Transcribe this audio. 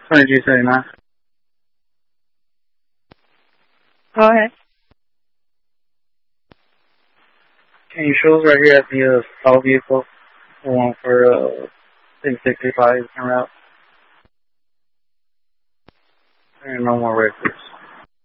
2279. Go ahead. Can you show us right here at the stall vehicle? The one for 665 en route. And no more records.